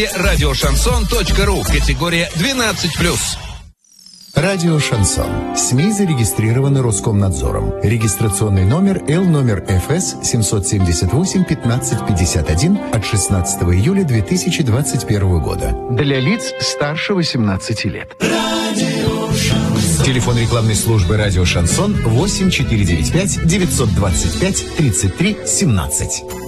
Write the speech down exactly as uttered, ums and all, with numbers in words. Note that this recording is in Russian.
радиошансон точка ру. Категория двенадцать плюс. Радио «Шансон». СМИ зарегистрированы Роскомнадзором. Регистрационный номер Л номер эф эс семьсот семьдесят восемь пятнадцать пятьдесят один от шестнадцатого июля две тысячи двадцать первого года. Для лиц старше восемнадцати лет. Телефон рекламной службы «Радио Шансон» восемь четыре девять пять девятьсот двадцать пять тридцать три семнадцать.